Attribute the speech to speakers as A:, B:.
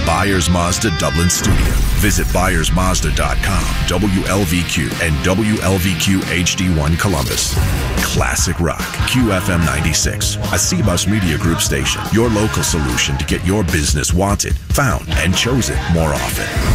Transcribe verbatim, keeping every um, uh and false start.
A: the Byers Mazda Dublin studio. Visit Byers Mazda dot com, W L V Q, and W L V Q H D one Columbus. Classic Rock, Q F M ninety-six, a C-Bus Media Group station. Your local solution to get your business wanted, found, and chosen more often.